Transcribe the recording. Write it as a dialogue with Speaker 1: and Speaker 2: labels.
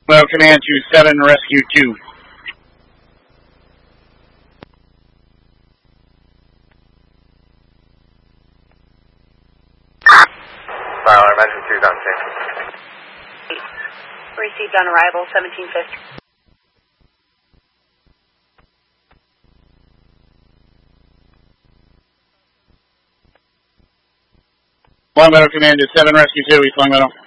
Speaker 1: Well, Command to 7, Rescue 2.
Speaker 2: Tyler, Measure 2 down change.
Speaker 3: Received on arrival, 1750.
Speaker 1: Long Meadow Command to 7, Rescue 2, East Long Meadow.